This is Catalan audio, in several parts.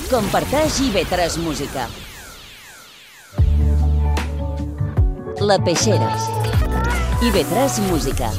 Comparteix IB3 Música. La Peixera. IB3 Música.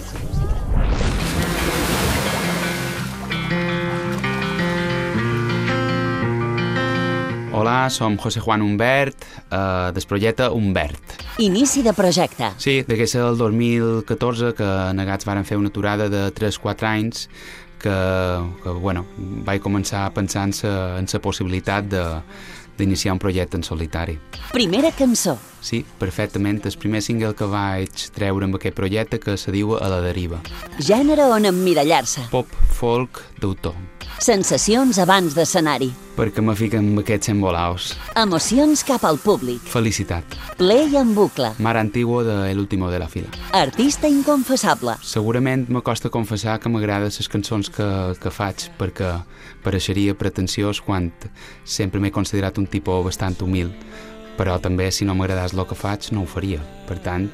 Hola, som José Juan Humbert, del projecte Humbert. Inici de projecte. Sí, degué ser el 2014 que negats varen fer una aturada de 3-4 anys que vaig començar pensant en la possibilitat d'iniciar un projecte en solitari. Primera cançó. Sí, perfectament. El primer single que vaig treure amb aquest projecte que se diu A la deriva. Gènere on emmirallar-se. Pop, folk, d'autor. Sensacions abans d'escenari. Perquè me fiquen amb aquests embolaos. Emocions cap al públic. Felicitat. Play en bucle. Mar antiguo de El último de la fila. Artista inconfessable. Segurament m'acosta confessar que m'agrada les cançons que faig perquè pareixeria pretensiós quan sempre m'he considerat un tipus bastant humil, però també si no m'agradés el que faig no ho faria. Per tant,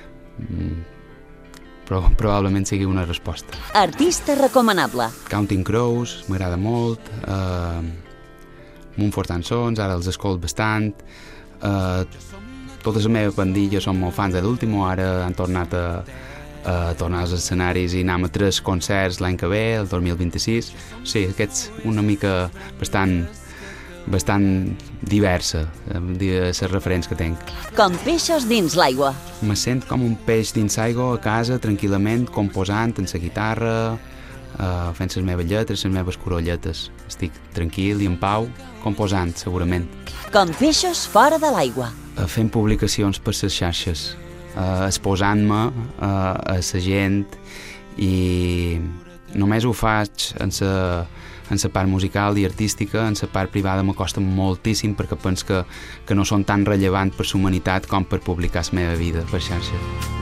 probablement sigui una resposta. Artista recomanable. Counting Crows, m'agrada molt, Mumford & Sons, ara els escolt bastant, tota la meva pandilla són molt fans de l'último, ara han tornat a tornar als escenaris i anem a 3 concerts l'any que ve, el 2026. Sí, aquests una mica bastant diversa, les referents que tinc. Com peixos dins l'aigua. Me sent com un peix dins l'aigua a casa, tranquil·lament, composant en la guitarra, fent les meves lletres, les meves corolletes. Estic tranquil i en pau, composant, segurament. Com peixos fora de l'aigua. Fent publicacions per les xarxes, exposant-me a la gent, i només ho faig en la part musical i artística. En la part privada m'acosta moltíssim perquè penso que no són tan rellevant per la humanitat com per publicar la meva vida per xarxes.